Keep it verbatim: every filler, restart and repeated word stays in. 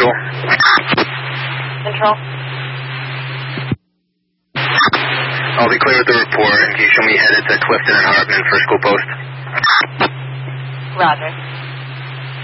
Central. Central. I'll be clear with the report. Can you show me headed to Clifton and Hartman for school post? Roger.